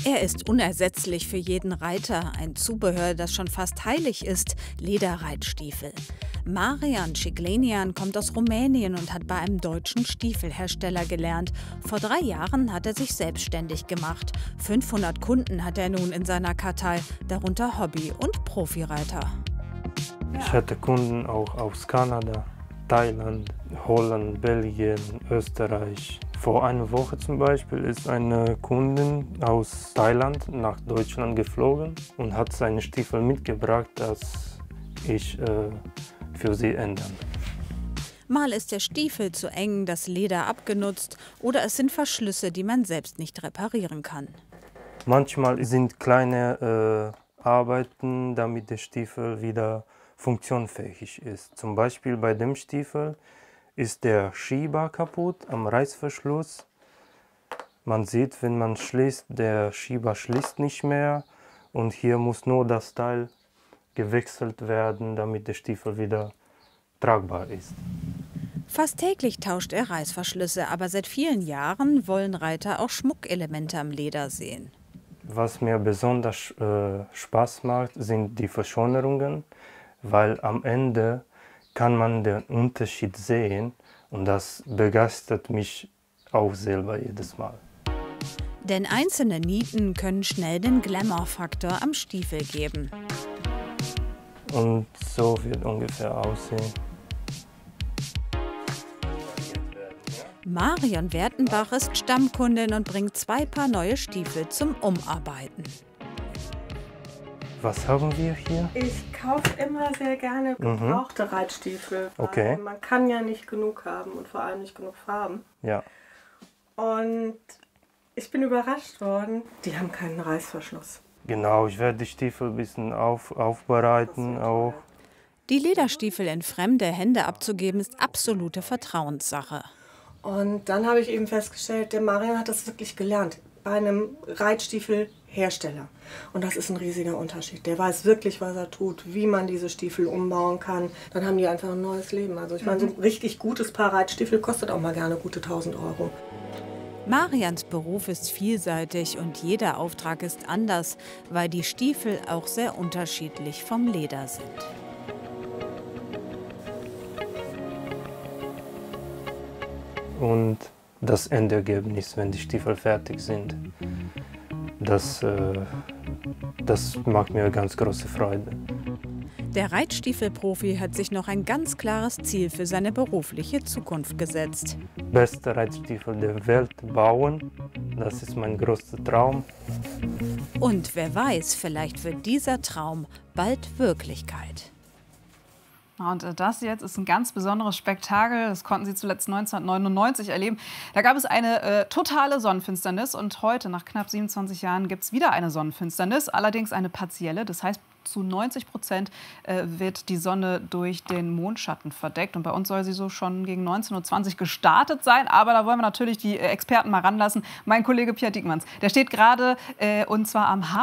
Er ist unersetzlich für jeden Reiter, ein Zubehör, das schon fast heilig ist, Lederreitstiefel. Marian Ciglenian kommt aus Rumänien und hat bei einem deutschen Stiefelhersteller gelernt. Vor 3 Jahren hat er sich selbstständig gemacht. 500 Kunden hat er nun in seiner Kartei, darunter Hobby- und Profireiter. Ich hatte Kunden auch aus Kanada, Thailand, Holland, Belgien, Österreich. Vor einer Woche zum Beispiel ist eine Kundin aus Thailand nach Deutschland geflogen und hat seine Stiefel mitgebracht, das ich für sie ändern. Mal ist der Stiefel zu eng, das Leder abgenutzt oder es sind Verschlüsse, die man selbst nicht reparieren kann. Manchmal sind kleine Arbeiten, damit der Stiefel wieder funktionsfähig ist. Zum Beispiel bei dem Stiefel ist der Schieber kaputt am Reißverschluss. Man sieht, wenn man schließt, der Schieber schließt nicht mehr und hier muss nur das Teil gewechselt werden, damit der Stiefel wieder tragbar ist. Fast täglich tauscht er Reißverschlüsse, aber seit vielen Jahren wollen Reiter auch Schmuckelemente am Leder sehen. Was mir besonders Spaß macht, sind die Verschönerungen, weil am Ende kann man den Unterschied sehen und das begeistert mich auch selber jedes Mal. Denn einzelne Nieten können schnell den Glamour-Faktor am Stiefel geben. Und so wird ungefähr aussehen. Marion Wertenbach ist Stammkundin und bringt 2 Paar neue Stiefel zum Umarbeiten. Was haben wir hier? Ich kaufe immer sehr gerne gebrauchte Reitstiefel, weil Okay. man kann ja nicht genug haben und vor allem nicht genug Farben. Ja. Und ich bin überrascht worden, die haben keinen Reißverschluss. Genau, ich werde die Stiefel ein bisschen aufbereiten auch. Die Lederstiefel in fremde Hände abzugeben, ist absolute Vertrauenssache. Und dann habe ich eben festgestellt, der Marian hat das wirklich gelernt bei einem Reitstiefelhersteller. Und das ist ein riesiger Unterschied. Der weiß wirklich, was er tut, wie man diese Stiefel umbauen kann. Dann haben die einfach ein neues Leben. Also ich meine, so ein richtig gutes Paar Reitstiefel kostet auch mal gerne gute 1.000 Euro. Marians Beruf ist vielseitig und jeder Auftrag ist anders, weil die Stiefel auch sehr unterschiedlich vom Leder sind. Und das Endergebnis, wenn die Stiefel fertig sind, das macht mir ganz große Freude. Der Reitstiefelprofi hat sich noch ein ganz klares Ziel für seine berufliche Zukunft gesetzt. Beste Reitstiefel der Welt bauen, das ist mein größter Traum. Und wer weiß, vielleicht wird dieser Traum bald Wirklichkeit. Und das jetzt ist ein ganz besonderes Spektakel. Das konnten Sie zuletzt 1999 erleben. Da gab es eine totale Sonnenfinsternis. Und heute, nach knapp 27 Jahren, gibt es wieder eine Sonnenfinsternis. Allerdings eine partielle. Das heißt, zu 90% wird die Sonne durch den Mondschatten verdeckt. Und bei uns soll sie so schon gegen 19:20 Uhr gestartet sein. Aber da wollen wir natürlich die Experten mal ranlassen. Mein Kollege Pierre Diekmanns, der steht gerade und zwar am Hafen.